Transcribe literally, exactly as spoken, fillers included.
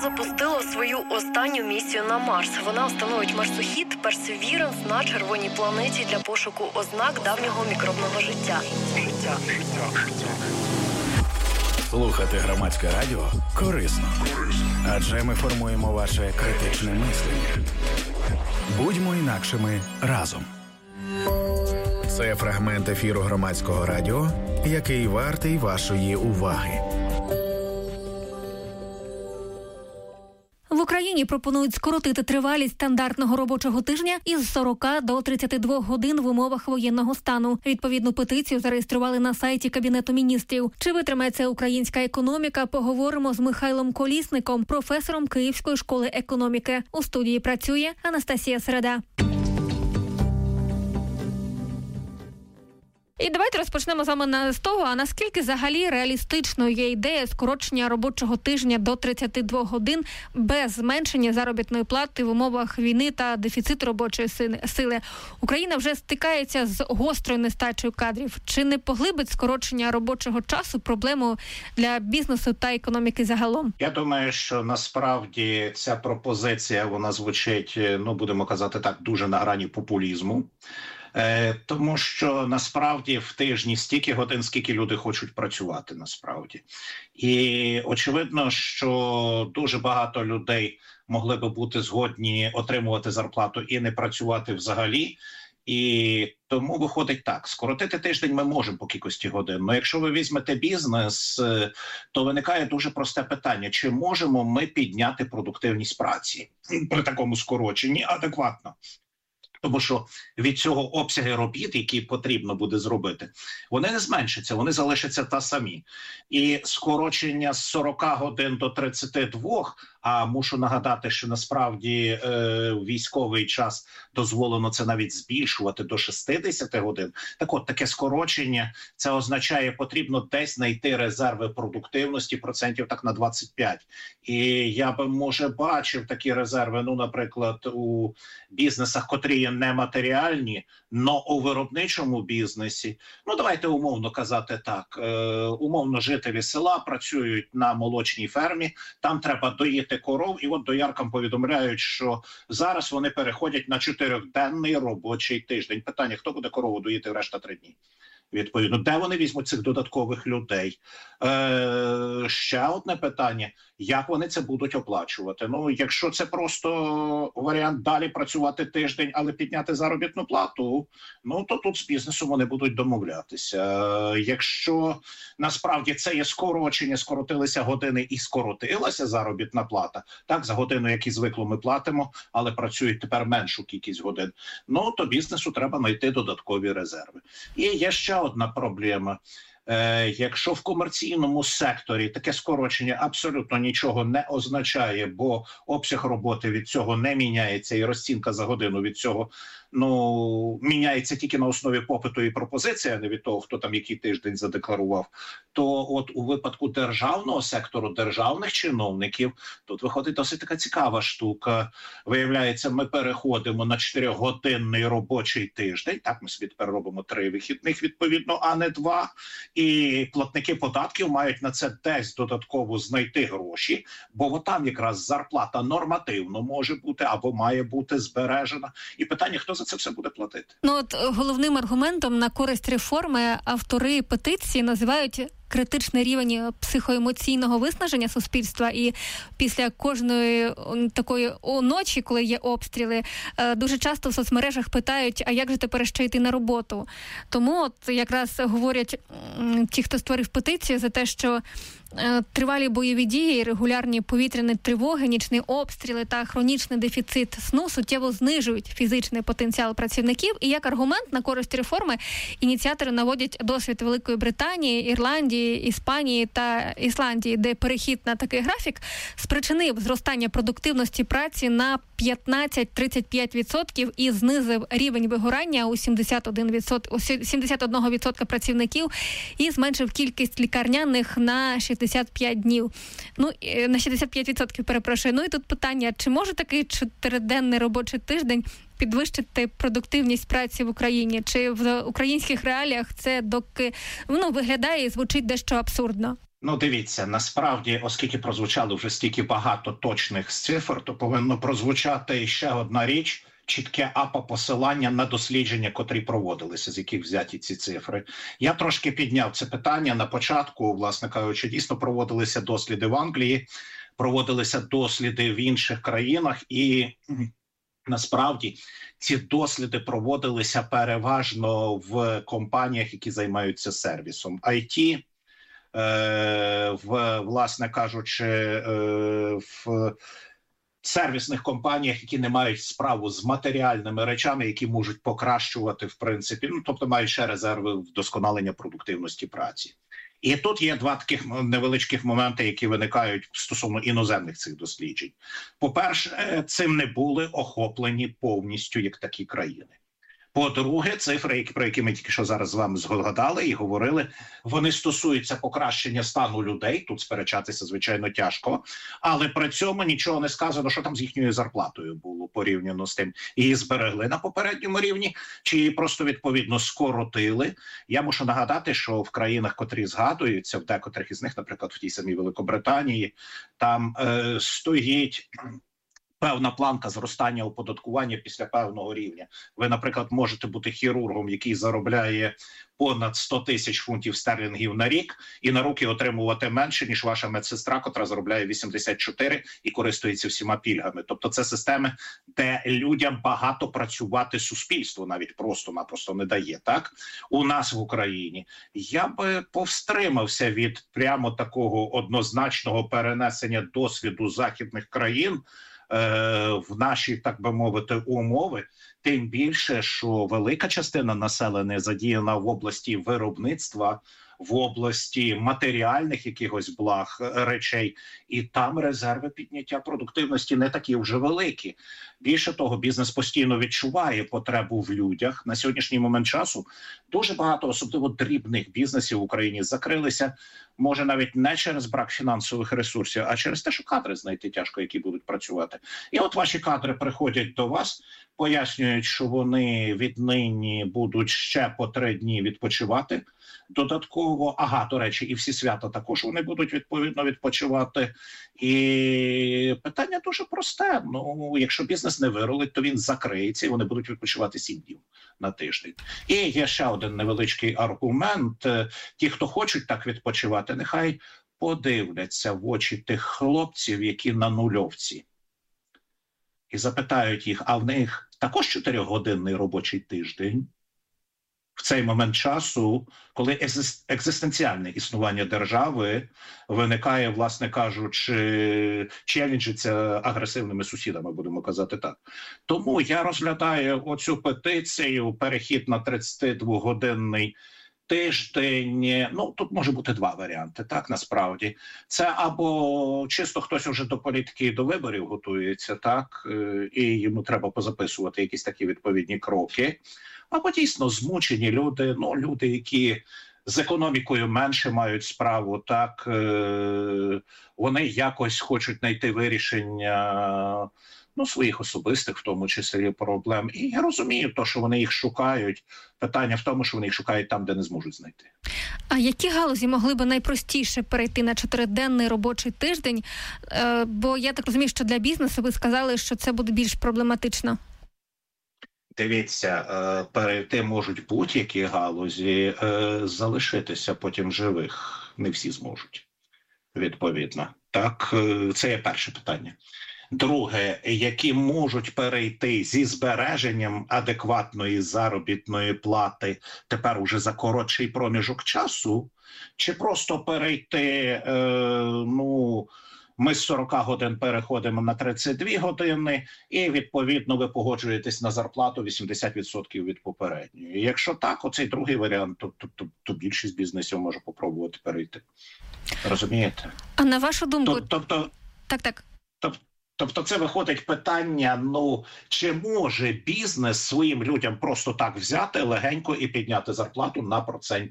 Запустила свою останню місію на Марс. Вона встановить марсохід Perseverance на червоній планеті для пошуку ознак давнього мікробного життя. Життя. Слухати громадське радіо корисно. Адже ми формуємо ваше критичне мислення. Будьмо інакшими разом. Це фрагмент ефіру громадського радіо, який вартий вашої уваги. В Україні пропонують скоротити тривалість стандартного робочого тижня із сорока до тридцяти двох годин в умовах воєнного стану. Відповідну петицію зареєстрували на сайті Кабінету міністрів. Чи витримає це українська економіка? Поговоримо з Михайлом Колісником, професором Київської школи економіки. У студії працює Анастасія Середа. І давайте розпочнемо з вами з того, а наскільки взагалі реалістичною є ідея скорочення робочого тижня до тридцяти двох годин без зменшення заробітної плати в умовах війни та дефіциту робочої сили. Україна вже стикається з гострою нестачею кадрів. Чи не поглибить скорочення робочого часу проблему для бізнесу та економіки загалом? Я думаю, що насправді ця пропозиція, вона звучить, ну будемо казати так, дуже на грані популізму. Тому що насправді в тижні стільки годин, скільки люди хочуть працювати насправді. І очевидно, що дуже багато людей могли би бути згодні отримувати зарплату і не працювати взагалі. І тому виходить так, скоротити тиждень ми можемо по кількості годин. Але якщо ви візьмете бізнес, то виникає дуже просте питання. Чи можемо ми підняти продуктивність праці при такому скороченні адекватно? Тому що від цього обсяги робіт, які потрібно буде зробити, вони не зменшаться, вони залишаться та самі. І скорочення з сорока годин до тридцяти двох, а мушу нагадати, що насправді е, військовий час дозволено це навіть збільшувати до шістдесяти годин. Так от, таке скорочення, це означає, потрібно десь знайти резерви продуктивності процентів так на двадцять п'ять. І я би, може, бачив такі резерви, ну, наприклад, у бізнесах, котрі є нематеріальні, но у виробничому бізнесі, ну давайте умовно казати так, е, умовно жителі села працюють на молочній фермі, там треба доїти коров, і от дояркам повідомляють, що зараз вони переходять на чотириденний робочий тиждень. Питання, хто буде корову доїти решта три дні? Відповідно, де вони візьмуть цих додаткових людей? Е, ще одне питання, як вони це будуть оплачувати? Ну, якщо це просто варіант далі працювати тиждень, але підняти заробітну плату, ну, то тут з бізнесом вони будуть домовлятися. Е, якщо насправді це є скорочення, скоротилися години і скоротилася заробітна плата, так, за годину, як і звикло, ми платимо, але працюють тепер меншу кількість годин, ну, то бізнесу треба знайти додаткові резерви. І є ще одна проблема. Е, якщо в комерційному секторі таке скорочення абсолютно нічого не означає, бо обсяг роботи від цього не міняється і розцінка за годину від цього, ну, міняється тільки на основі попиту і пропозиції, а не від того, хто там який тиждень задекларував, то от у випадку державного сектору, державних чиновників, тут виходить досить така цікава штука. Виявляється, ми переходимо на чотиригодинний робочий тиждень, так, ми собі тепер робимо три вихідних відповідно, а не два, і платники податків мають на це десь додатково знайти гроші, бо там якраз зарплата нормативно може бути або має бути збережена. І питання, хто за це все буде платити? Ну от головним аргументом на користь реформи автори петиції називають критичний рівень психоемоційного виснаження суспільства, і після кожної такої ночі, коли є обстріли, дуже часто в соцмережах питають, а як же тепер ще йти на роботу? Тому от якраз говорять ті, хто створив петицію, за те, що тривалі бойові дії, регулярні повітряні тривоги, нічні обстріли та хронічний дефіцит сну суттєво знижують фізичний потенціал працівників. І як аргумент на користь реформи ініціатори наводять досвід Великої Британії, Ірландії, Іспанії та Ісландії, де перехід на такий графік спричинив зростання продуктивності праці на п'ятнадцять-тридцять п'ять відсотків і знизив рівень вигорання у сімдесят один відсоток, у сімдесят один відсоток працівників і зменшив кількість лікарняних на шістдесят п'ять днів. Ну, на шістдесят п'ять відсотків, перепрошую. Ну і тут питання, чи може такий чотириденний робочий тиждень підвищити продуктивність праці в Україні? Чи в українських реаліях це доки, ну, виглядає і звучить дещо абсурдно? Ну, дивіться, насправді, оскільки прозвучало вже стільки багато точних цифр, то повинно прозвучати ще одна річ, чітке апа-посилання на дослідження, котрі проводилися, з яких взяті ці цифри. Я трошки підняв це питання на початку, власне кажучи, дійсно проводилися досліди в Англії, проводилися досліди в інших країнах, і насправді ці досліди проводилися переважно в компаніях, які займаються сервісом ай ті, в, власне кажучи, в сервісних компаніях, які не мають справу з матеріальними речами, які можуть покращувати, в принципі, ну, тобто мають ще резерви вдосконалення продуктивності праці. І тут є два таких невеличких моменти, які виникають стосовно іноземних цих досліджень. По-перше, цим не були охоплені повністю як такі країни. По-друге, цифри, про які ми тільки що зараз з вами згадали і говорили, вони стосуються покращення стану людей, тут сперечатися, звичайно, тяжко, але при цьому нічого не сказано, що там з їхньою зарплатою було порівняно з тим. Її зберегли на попередньому рівні, чи її просто, відповідно, скоротили. Я мушу нагадати, що в країнах, котрі згадуються, в декотрих із них, наприклад, в тій самій Великобританії, там е, стоїть певна планка зростання оподаткування після певного рівня. Ви, наприклад, можете бути хірургом, який заробляє понад сто тисяч фунтів стерлінгів на рік, і на руки отримувати менше, ніж ваша медсестра, котра заробляє вісімдесят чотири і користується всіма пільгами. Тобто це системи, де людям багато працювати суспільство навіть просто-напросто не дає. Так? У нас в Україні я би повстримався від прямо такого однозначного перенесення досвіду західних країн в наші, так би мовити, умови, тим більше, що велика частина населення задіяна в області виробництва, в області матеріальних якихось благ, речей, і там резерви підняття продуктивності не такі вже великі. Більше того, бізнес постійно відчуває потребу в людях. На сьогоднішній момент часу дуже багато, особливо дрібних бізнесів в Україні, закрилися, може навіть не через брак фінансових ресурсів, а через те, що кадри знайти тяжко, які будуть працювати. І от ваші кадри приходять до вас, пояснюють, що вони віднині будуть ще по три дні відпочивати додатково. Ага, до речі, і всі свята також вони будуть відповідно відпочивати. І питання дуже просте. Ну, якщо бізнес не вирулить, то він закриється і вони будуть відпочивати сім днів на тиждень. І є ще один невеличкий аргумент. Ті, хто хочуть так відпочивати, нехай подивляться в очі тих хлопців, які на нульовці. І запитають їх, а в них також чотирьохгодинний робочий тиждень? В цей момент часу, коли екзистенціальне існування держави виникає, власне кажучи, челенджиться агресивними сусідами, будемо казати так. Тому я розглядаю оцю петицію, перехід на тридцятидвогодинний тиждень. Ну, тут може бути два варіанти, так, насправді. Це або чисто хтось вже до політики і до виборів готується, так, і йому треба позаписувати якісь такі відповідні кроки, або дійсно змучені люди, ну, люди, які з економікою менше мають справу, так, вони якось хочуть знайти вирішення, ну, своїх особистих, в тому числі, проблем. І я розумію то, що вони їх шукають. Питання в тому, що вони їх шукають там, де не зможуть знайти. А які галузі могли би найпростіше перейти на чотириденний робочий тиждень? Е, бо я так розумію, що для бізнесу ви сказали, що це буде більш проблематично. Дивіться, перейти можуть будь-які галузі, залишитися потім живих не всі зможуть, відповідно. Так, це є перше питання. Друге, які можуть перейти зі збереженням адекватної заробітної плати тепер уже за коротший проміжок часу, чи просто перейти, е, ну, ми з сорок годин переходимо на тридцять дві години, і, відповідно, ви погоджуєтесь на зарплату вісімдесят відсотків від попередньої. Якщо так, оцей другий варіант, то, то, то, то більшість бізнесів може попробувати перейти. Розумієте? А на вашу думку... Тобто... Так, так. Тобто, Тобто це виходить питання, ну, чи може бізнес своїм людям просто так взяти легенько і підняти зарплату на процент